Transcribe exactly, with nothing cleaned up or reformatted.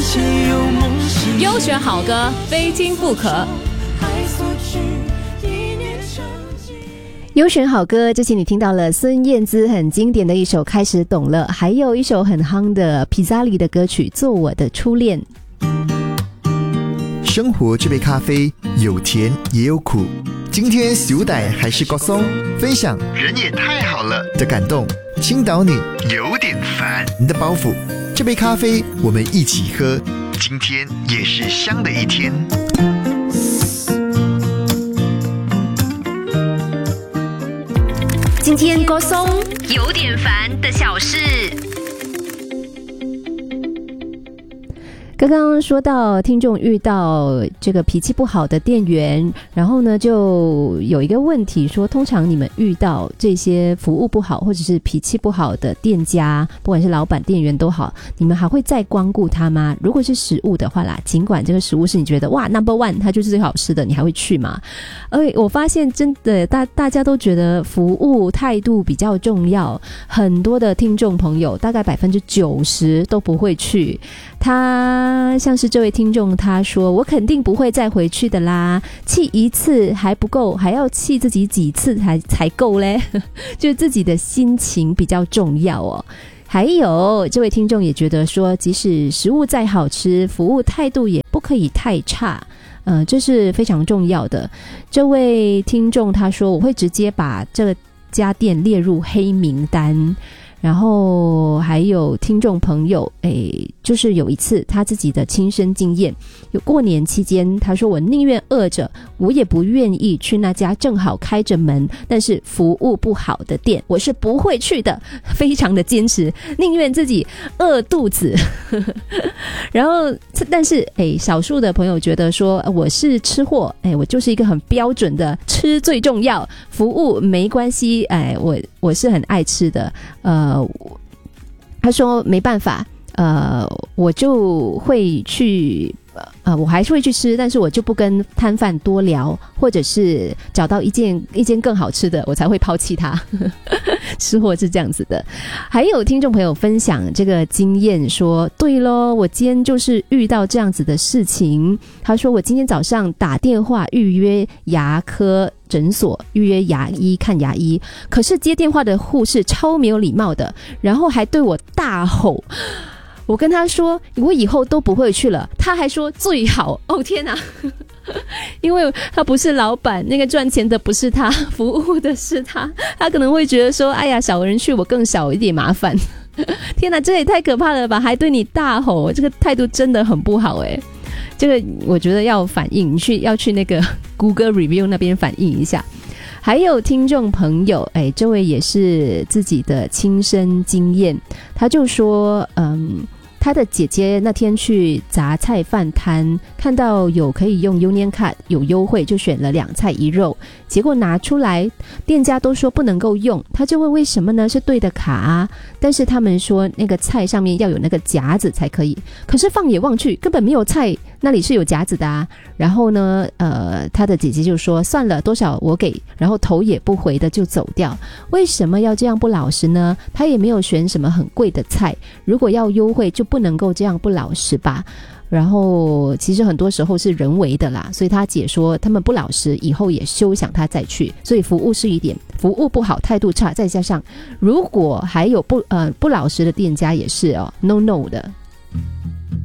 优选好歌，非听不可。 优选好歌，这期你听到了孙燕姿很经典的一首《开始懂了》，还有一首很夯的皮扎里的歌曲《做我的初恋》。 生活这杯咖啡有甜也有苦，今天小歹还是高松，分享人也太好了的感动，倾倒你有点烦的包袱。这杯咖啡我们一起喝，今天也是香的一天。 今天高松有点烦的小事。 刚刚说到听众遇到这个脾气不好的店员，然后呢就有一个问题说，通常你们遇到这些服务不好或者是脾气不好的店家，不管是老板店员都好，你们还会再光顾他吗？如果是食物的话啦，尽管这个食物是你觉得哇 number one 它就是最好吃的，你还会去吗？而我发现真的大大家都觉得服务态度比较重要，很多的听众朋友大概百分之九十都不会去。他像是这位听众，他说我肯定不会再回去的啦，气一次还不够，还要气自己几次才才够嘞就自己的心情比较重要哦。还有这位听众也觉得说，即使食物再好吃，服务态度也不可以太差，呃，这是非常重要的。这位听众他说，我会直接把这家店列入黑名单。然后还有听众朋友，诶，就是有一次他自己的亲身经验，有过年期间，他说我宁愿饿着，我也不愿意去那家正好开着门但是服务不好的店，我是不会去的，非常的坚持，宁愿自己饿肚子然后但是诶，少数的朋友觉得说我是吃货，诶，我就是一个很标准的吃最重要，服务没关系，诶，我我是很爱吃的，呃他说没办法，呃，我就会去，呃，我还是会去吃，但是我就不跟摊贩多聊，或者是找到一件一间更好吃的，我才会抛弃它。吃货是这样子的。还有听众朋友分享这个经验说，对咯，我今天就是遇到这样子的事情。他说我今天早上打电话预约牙科诊所，预约牙医看牙医，可是接电话的护士超没有礼貌的，然后还对我大吼。我跟他说我以后都不会去了，他还说最好。哦天哪因为他不是老板，那个赚钱的不是他，服务的是他，他可能会觉得说哎呀，少人去我更少一点麻烦天哪，这也太可怕了吧，还对你大吼，这个态度真的很不好诶。这个我觉得要反映，你去要去那个 Google Review 那边反映一下。还有听众朋友，哎，这位也是自己的亲身经验，他就说嗯他的姐姐那天去杂菜饭摊，看到有可以用 Union Card 有优惠，就选了两菜一肉，结果拿出来店家都说不能够用，他就问为什么呢？是对的卡啊，但是他们说那个菜上面要有那个夹子才可以，可是放眼望去根本没有菜那里是有夹子的啊。然后呢呃，他的姐姐就说算了，多少我给，然后头也不回的就走掉。为什么要这样不老实呢？他也没有选什么很贵的菜，如果要优惠就不能够这样不老实吧。然后其实很多时候是人为的啦，所以他姐说他们不老实，以后也休想他再去。所以服务是一点，服务不好，态度差，再加上如果还有不呃不老实的店家也是哦 no no 的。